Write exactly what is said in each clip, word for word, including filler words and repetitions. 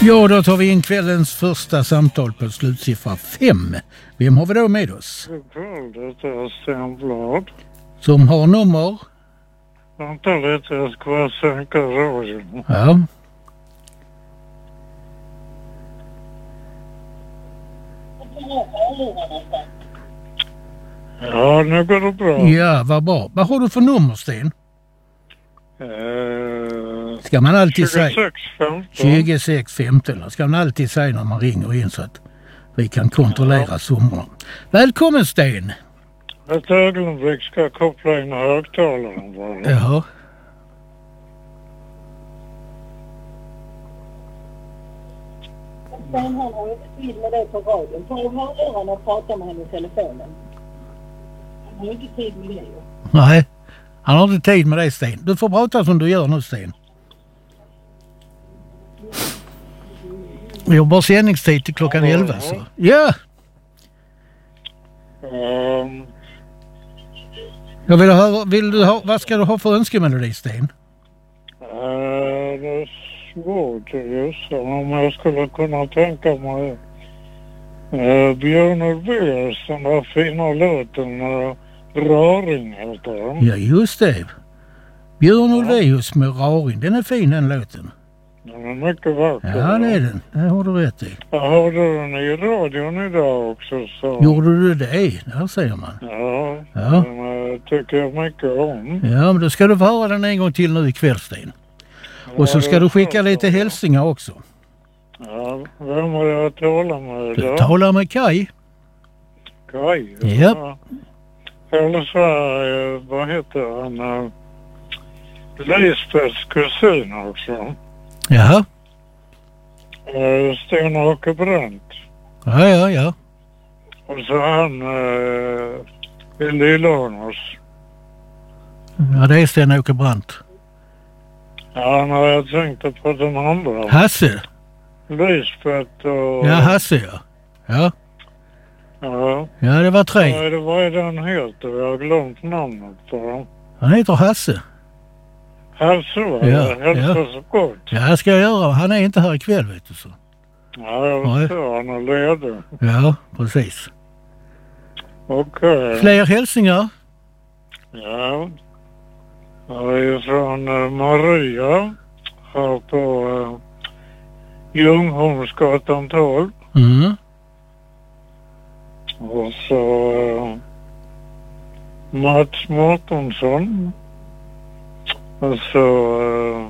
Ja, då tar vi in kvällens första samtal på slutsiffra fem. Vem har vi då med oss? Det är Sten Blad. Som har nummer? Vänta lite, jag ska bara sänka radion. Ja. Ja, nu går det bra. Ja, vad bra. Vad har du för nummer, Sten? Eh, Ska man alltid säga? tjugosex femton. tjugosex femton. Ska man alltid säga när man ringer in så att vi kan kontrollera ja. summorna. Välkommen, Sten. Ett ögonblick ska jag koppla in högtalaren bara. Ja. Sten har ju tid med det på radion. Ta hörluren och prata med henne i telefonen. Han har ju inte tid med det. Nej, han har inte tid med det, Sten. Du får prata som du gör nu, Sten. Vi har bara sändningstid till klockan ja, elva. Så. Ja! Um, Jag vill höra, vill du ha, vad ska du ha för önskemelodi, Sten? uh, det är svårt att gissa. Om jag skulle kunna tänka mig uh, Björn Ulvaeus, den där fina låten uh, Raring heter den. Ja, just det. Björn Ulvaeus med Raring. Den är fin, den låten. Den är mycket vacker. Ja, det är den. Det har du rätt i. Jag hörde den i radion idag också. Så. Gjorde du det? Där säger man. Ja, ja. den uh, tycker jag mycket om. Ja, men då ska du få höra den en gång till nu ikväll, Sten. Och så ska du skicka lite hälsningar också. Ja, vem har jag talat med Du då? talar med Kaj. Kaj? Ja. Eller så, uh, vad heter han? Uh, Lisbeths kusin också. Jaha. Uh, Sten-Åke Brandt. Ja, ja, ja. Och så han uh, i Lillåners. Ja, det är Sten-Åke Brandt. Ja, när jag tänkte på den andra. Hasse. Lisbeth och... Ja, Hasse, ja. Ja. Ja. Ja, det var tre. Ja, det var ju den heter. Jag har glömt namnet på den. Han heter Hasse. Hasse, va? Ja, hälsar ja. så gott. Ja, det ska jag göra. Han är inte här ikväll, vet du så. Ja, jag förstår. Han är ledig. Ja, precis. Okej. Okay. Fler hälsningar? Ja. Jag är från uh, Maria. Här på uh, Ljungholmsgatan tolv. Mm. Och så uh, Mats Mårtensson. Och så uh,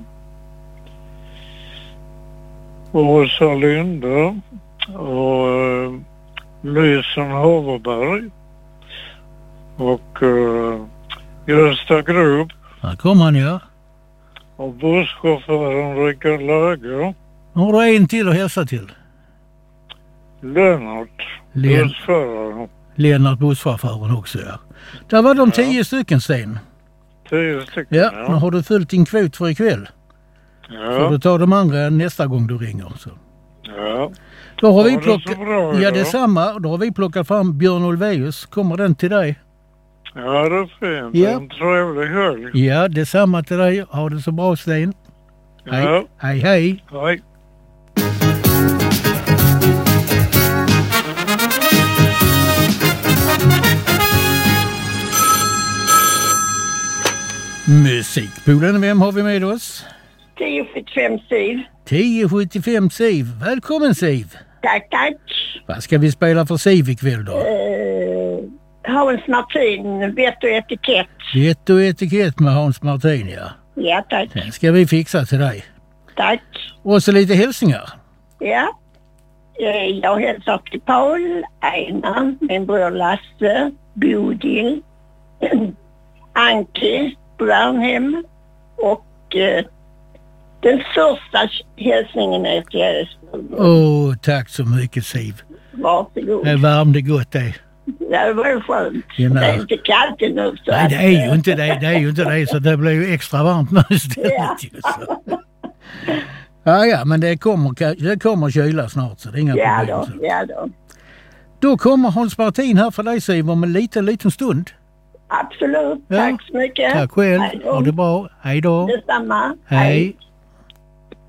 Åsa Linde och uh, Lysen Haverberg och uh, Gösta Grub. Här kommer han, ja. Och busschauffören Rickard Läger. Har du en till att hälsa till? Lennart, Len- bussföraren. Lennart, busschauffören också, ja. Där var de ja. tio stycken, Sten. Tio stycken, ja. ja. Nu har du följt din kvot för ikväll. Ja. Så du tar de andra nästa gång du ringer. Så. Ja. Då har ja, vi plockat... bra, ja, det är samma. Då har vi plockat fram Björn Ulvaeus. Kommer den till dig? Ja, det är fint. Ja. En trevlig helg. Ja, det är samma till dig. Ha det så bra, Sten. Hej. Ja. Hej, hej. Hej. Musikpolen, vem har vi med oss? tio sjuttiofem Siv. tio sjuttiofem Siv. Välkommen, Siv. Tack, tack. Vad ska vi spela för Siv ikväll då? Uh, Hans Martin, vett och etikett. Vett och etikett med Hans Martin, ja. Ja, tack. Den ska vi fixa till dig. Tack. Och så lite hälsningar. Ja. Jag hälsar till Paul, Einar, min bror Lasse, Bodil, Anki, Björnhem och eh, den största hälsningen är till er. Åh, oh, tack så mycket, Siv. Varsågod. Det värmde gott det. Ja, det var ju skönt. Ja, det är inte kallt nu. Så nej, att, det är ju inte det. Det är ju inte det, så det blir ju extra varmt nu istället. Ja. ja, ja, men det kommer, det kommer kyla snart, så det är inga ja, problem. då, så. ja då. Då kommer Hans Martin här för dig, Siv, om en liten, liten stund. Absolut. Ja. Tack så mycket. Tack själv. Hej då. Ha det bra. Hej då. Detsamma. Hej.